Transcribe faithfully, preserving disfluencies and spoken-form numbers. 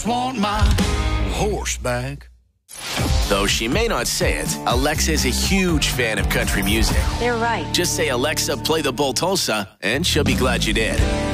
just want my horse back. Though she may not say it, Alexa is a huge fan of country music. They're right. Just say, Alexa, play the Bull Tulsa, and she'll be glad you did.